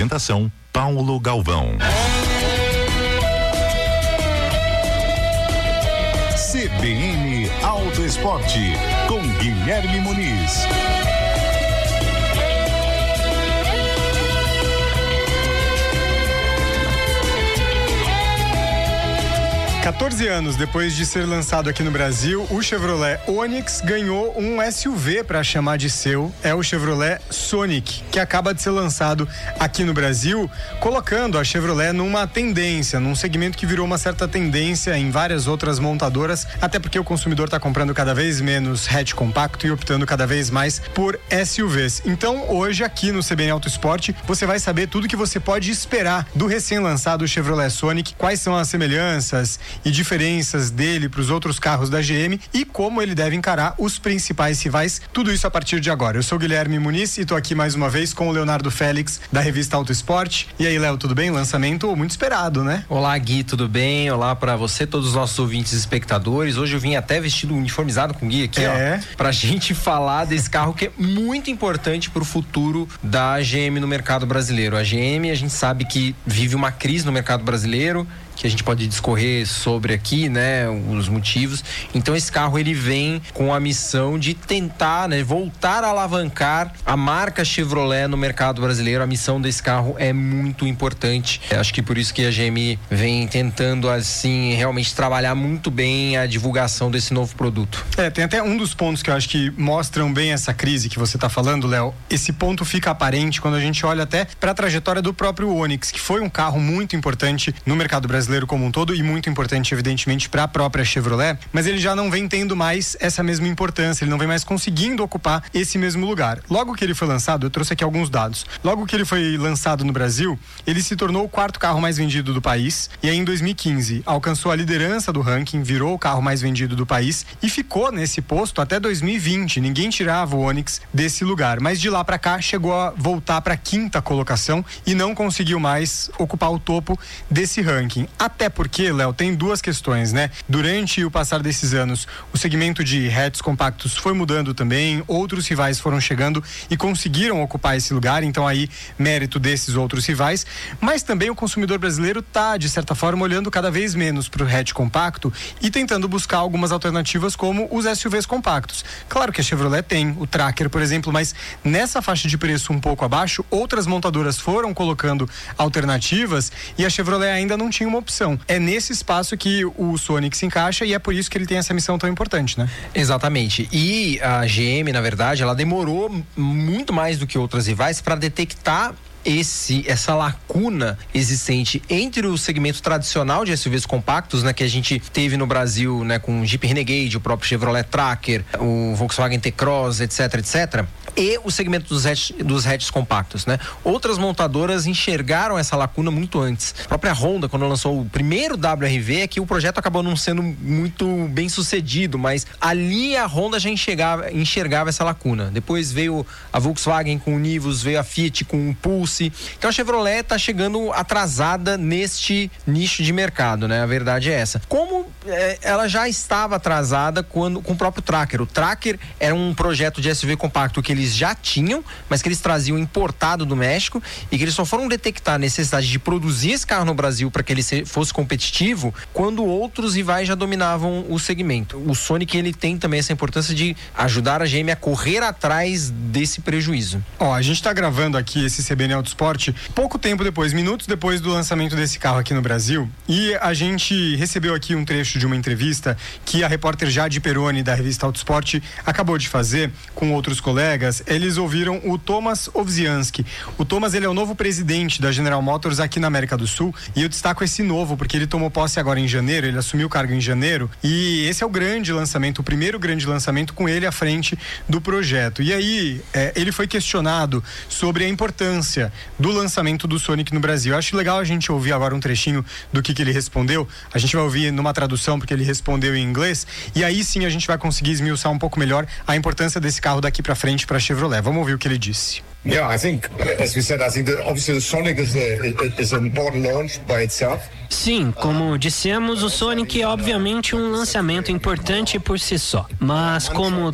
Apresentação Paulo Galvão. CBN Auto Esporte com Guilherme Muniz. Quatorze anos depois de ser lançado aqui no Brasil, o Chevrolet Onix ganhou um SUV para chamar de seu. É o Chevrolet Sonic, que acaba de ser lançado aqui no Brasil, colocando a Chevrolet numa tendência, num segmento que virou uma certa tendência em várias outras montadoras, até porque o consumidor está comprando cada vez menos hatch compacto e optando cada vez mais por SUVs. Então, hoje aqui no CBN Auto Esporte, você vai saber tudo que você pode esperar do recém-lançado Chevrolet Sonic, quais são as semelhanças e diferenças dele para os outros carros da GM e como ele deve encarar os principais rivais. Tudo isso a partir de agora. Eu sou Guilherme Muniz e tô aqui mais uma vez com o Leonardo Félix, da revista Auto Esporte. E aí, Léo, tudo bem? Lançamento muito esperado, né? Olá, Gui, tudo bem? Olá para você, todos os nossos ouvintes e espectadores. Hoje eu vim até vestido uniformizado com o Gui aqui, ó, pra gente falar desse carro que é muito importante pro futuro da GM no mercado brasileiro. A GM, a gente sabe que vive uma crise no mercado brasileiro, que a gente pode discorrer sobre aqui, né, os motivos. Então esse carro ele vem com a missão de tentar, né, voltar a alavancar a marca Chevrolet no mercado brasileiro. A missão desse carro é muito importante. Acho que por isso que a GM vem tentando, assim, realmente trabalhar muito bem a divulgação desse novo produto. Tem até um dos pontos que eu acho que mostram bem essa crise que você está falando, Léo. Esse ponto fica aparente quando a gente olha até para a trajetória do próprio Onix, que foi um carro muito importante no mercado brasileiro como um todo e muito importante, evidentemente, para a própria Chevrolet, mas ele já não vem tendo mais essa mesma importância, ele não vem mais conseguindo ocupar esse mesmo lugar. Logo que ele foi lançado, eu trouxe aqui alguns dados. Logo que ele foi lançado no Brasil, ele se tornou o quarto carro mais vendido do país e aí em 2015 alcançou a liderança do ranking, virou o carro mais vendido do país e ficou nesse posto até 2020. Ninguém tirava o Onix desse lugar, mas de lá para cá chegou a voltar para a quinta colocação e não conseguiu mais ocupar o topo desse ranking. Até porque, Léo, tem duas questões, né? Durante o passar desses anos, o segmento de hatches compactos foi mudando também, outros rivais foram chegando e conseguiram ocupar esse lugar, então aí mérito desses outros rivais, mas também o consumidor brasileiro tá, de certa forma, olhando cada vez menos para o hatch compacto e tentando buscar algumas alternativas como os SUVs compactos. Claro que a Chevrolet tem o Tracker, por exemplo, mas nessa faixa de preço um pouco abaixo, outras montadoras foram colocando alternativas e a Chevrolet ainda não tinha uma opção. É nesse espaço que o Sonic se encaixa e é por isso que ele tem essa missão tão importante, né? Exatamente. E a GM, na verdade, ela demorou muito mais do que outras rivais para detectar essa lacuna existente entre o segmento tradicional de SUVs compactos, né, que a gente teve no Brasil, né, com o Jeep Renegade, o próprio Chevrolet Tracker, o Volkswagen T-Cross, etc, e o segmento dos hatches compactos, né? Outras montadoras enxergaram essa lacuna muito antes. A própria Honda, quando lançou o primeiro WRV, é que o projeto acabou não sendo muito bem sucedido, mas ali a Honda já enxergava essa lacuna. Depois veio a Volkswagen com o Nivus, veio a Fiat com o Pulse. Então a Chevrolet está chegando atrasada neste nicho de mercado, né? A verdade é essa. Como ela já estava atrasada com o próprio Tracker. O Tracker era um projeto de SUV compacto que eles já tinham, mas que eles traziam importado do México e que eles só foram detectar a necessidade de produzir esse carro no Brasil para que ele fosse competitivo quando outros rivais já dominavam o segmento. O Sonic, ele tem também essa importância de ajudar a GM a correr atrás desse prejuízo. A gente está gravando aqui esse CBN Auto Esporte pouco tempo depois, minutos depois do lançamento desse carro aqui no Brasil, e a gente recebeu aqui um trecho de uma entrevista que a repórter Jade Peroni, da revista Auto Esporte, acabou de fazer com outros colegas. Eles ouviram o Thomas Ovzianski. O Thomas, ele é o novo presidente da General Motors aqui na América do Sul, e eu destaco esse novo porque ele tomou posse agora em janeiro, ele assumiu o cargo em janeiro, e esse é o grande lançamento, o primeiro grande lançamento com ele à frente do projeto. E aí, ele foi questionado sobre a importância do lançamento do Sonic no Brasil. Eu acho legal a gente ouvir agora um trechinho do que ele respondeu. A gente vai ouvir numa tradução porque ele respondeu em inglês, e aí sim a gente vai conseguir esmiuçar um pouco melhor a importância desse carro daqui pra frente pra Chevrolet. Vamos ouvir o que ele disse. Yeah, I think, as we said, obviously the Sonic is an important launch by itself. Sim, como dissemos, o Sonic é obviamente um lançamento importante por si só. Mas como